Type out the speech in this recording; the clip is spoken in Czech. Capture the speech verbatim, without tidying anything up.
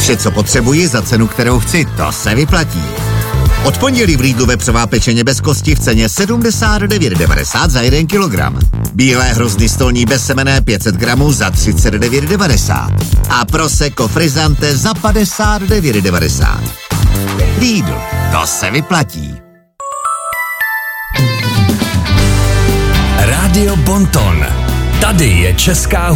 Vše, co potřebuji za cenu, kterou chci, to se vyplatí. Od pondělí v Lidlu vepřová pečeně bez kosti v ceně sedmdesát devět devadesát za jeden kilogram. Bílé hrozny stolní bezsemenné pět set gramů za třicet devět devadesát. A Prosecco Frizzante za padesát devět devadesát. Lidl, to se vyplatí. Rádio Bonton. Tady je česká